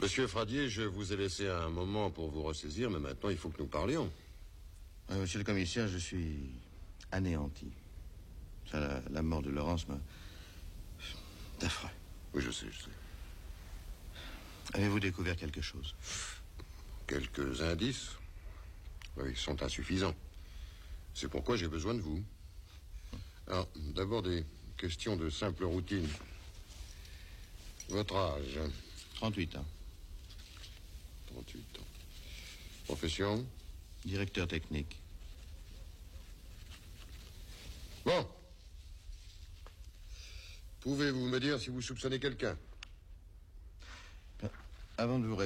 Monsieur Fradier, je vous ai laissé un moment pour vous ressaisir, mais maintenant il faut que nous parlions. Monsieur le commissaire, je suis anéanti. Ça, la mort de Laurence m'a... C'est affreux. Oui, je sais. Avez-vous découvert quelque chose? Quelques indices. Oui, ils sont insuffisants. C'est pourquoi j'ai besoin de vous. Alors, d'abord des questions de simple routine. Votre âge? 38 ans. 38 ans. Profession? Directeur technique. Bon. Pouvez-vous me dire si vous soupçonnez quelqu'un? Avant de vous